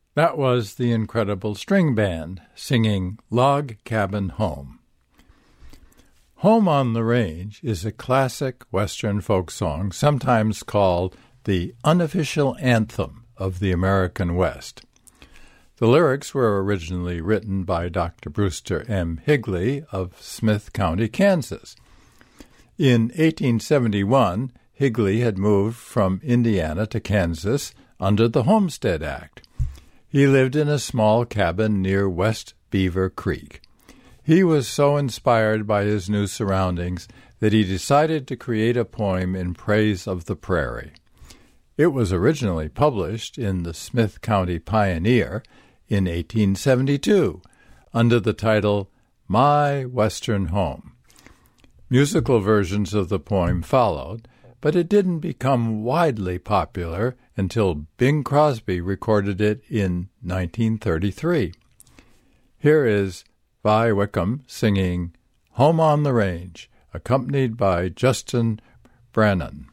That was the Incredible String Band singing Log Cabin Home. Home on the Range is a classic Western folk song, sometimes called the unofficial anthem of the American West. The lyrics were originally written by Dr. Brewster M. Higley of Smith County, Kansas. In 1871, Higley had moved from Indiana to Kansas under the Homestead Act. He lived in a small cabin near West Beaver Creek. He was so inspired by his new surroundings that he decided to create a poem in praise of the prairie. It was originally published in the Smith County Pioneer in 1872 under the title My Western Home. Musical versions of the poem followed, but it didn't become widely popular until Bing Crosby recorded it in 1933. Here is Vi Wickham singing Home on the Range, accompanied by Justin Brannan.